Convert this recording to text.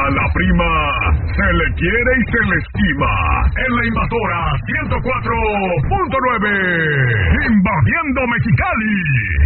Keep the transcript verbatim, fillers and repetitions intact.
A la prima se le quiere y se le estima. En la invasora ciento cuatro punto nueve. Invadiendo Mexicali.